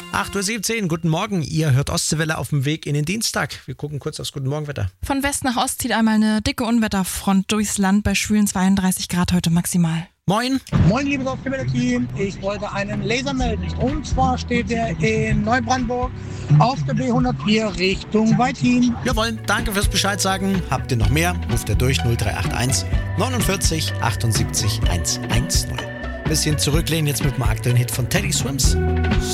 8.17 Uhr, guten Morgen. Ihr hört Ostseewelle auf dem Weg in den Dienstag. Wir gucken kurz aufs Guten Morgen-Wetter. Von West nach Ost zieht einmal eine dicke Unwetterfront durchs Land bei schwülen 32 Grad heute maximal. Moin. Moin, liebes Ostseewelle-Team. Ich wollte einen Laser melden. Und zwar steht er in Neubrandenburg auf der B104 Richtung Weithin. Jawohl, danke fürs Bescheid sagen. Habt ihr noch mehr? Ruft ihr durch 0381 49 78 110. Bisschen zurücklehnen jetzt mit dem aktuellen Hit von Teddy Swims.